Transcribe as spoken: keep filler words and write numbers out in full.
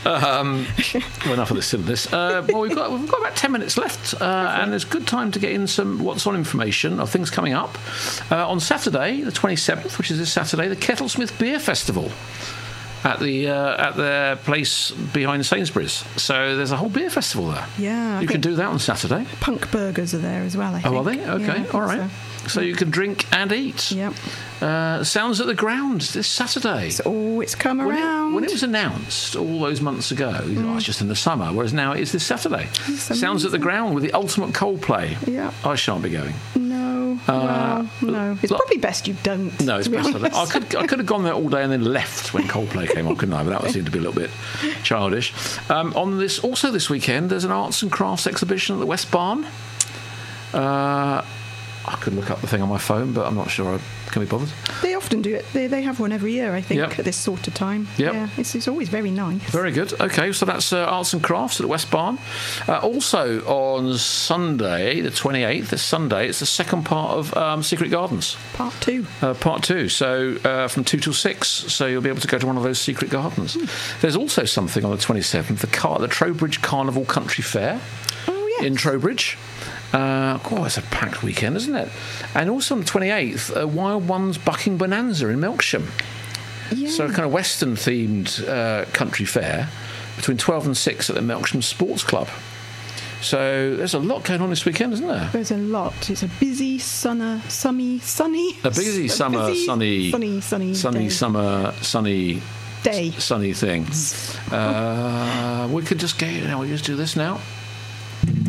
Um, well, enough of this silliness. Uh, well, we've got we've got about ten minutes left, uh, and there's good time to get in some what's on information of things coming up uh, on Saturday, the twenty-seventh, which is this Saturday, the Kettlesmith Beer Festival at the uh, at their place behind Sainsbury's. So there's a whole beer festival there. Yeah, I you can do that on Saturday. Punk burgers are there as well, I think. Oh, are they? Okay, yeah, all right. So. So you can drink and eat. Yep. Uh, Sounds at the Ground this Saturday. Oh, it's come when around. It, when it was announced all those months ago, mm. oh, it's just in the summer, whereas now it is this Saturday. Sounds at the Ground with the ultimate Coldplay. Yeah. I shan't be going. No. Uh, well, no. It's probably best you don't. No, it's best. I, I could I could have gone there all day and then left when Coldplay came on, couldn't I? But that would seem to be a little bit childish. Um, on this, also this weekend, there's an arts and crafts exhibition at the West Barn. Uh, I could look up the thing on my phone, but I'm not sure I can be bothered. They often do it. They they have one every year, I think, yep. at this sort of time. Yep. Yeah, it's, it's always very nice. Very good. Okay, so that's uh, Arts and Crafts at the West Barn. Uh, also on Sunday, the twenty-eighth, this Sunday, it's the second part of um, Secret Gardens. Part two. Uh, part two. So uh, from two till six. So you'll be able to go to one of those secret gardens. Hmm. There's also something on the twenty-seventh, the, Car- the Trowbridge Carnival Country Fair. Oh, yes. In Trowbridge. Uh, oh, it's a packed weekend, isn't it? And also on the twenty-eighth, uh, Wild Ones Bucking Bonanza in Melksham. Yeah. So a kind of Western-themed uh, country fair between twelve and six at the Melksham Sports Club. So there's a lot going on this weekend, isn't there? There's a lot. It's a busy, sunny, sunny, sunny... A busy summer, busy, sunny... Sunny, sunny Sunny, day. summer, sunny... Day. Sunny thing. uh, we could just get... You know, we just do this now.